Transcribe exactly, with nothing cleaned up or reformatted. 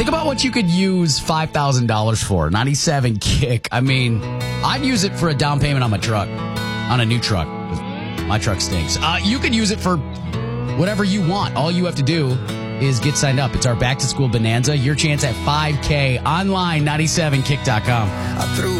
Think about what you could use five thousand dollars for. ninety-seven Kick. I mean, I'd use it for a down payment on my truck, on a new truck. My truck stinks. Uh, you could use it for whatever you want. All you have to do is get signed up. It's our back to school bonanza. Your chance at five K online, ninety-seven kick dot com. I threw